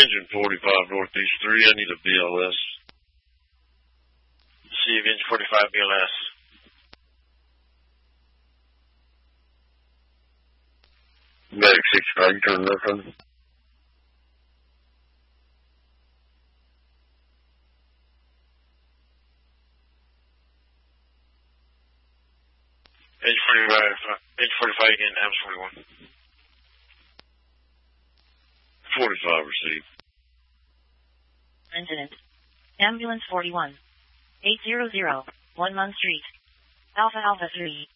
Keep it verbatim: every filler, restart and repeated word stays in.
engine forty-five Northeast three. I need a B L S. Receive engine forty-five B L S. Medic sixty-five, you turn left on. Engine forty-five, engine forty-five again, Ambulance forty-one. forty-five received. Incident. Ambulance forty-one. eight hundred, One Munn Street. Alpha Alpha three.